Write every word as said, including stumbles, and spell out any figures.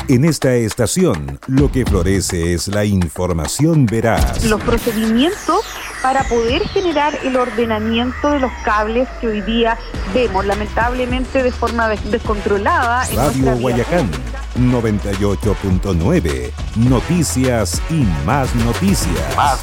En esta estación, lo que florece es la información veraz. Los procedimientos para poder generar el ordenamiento de los cables que hoy día vemos, lamentablemente de forma des- descontrolada. En Radio Guayacán, noventa y ocho punto nueve. Noticias y más noticias. Más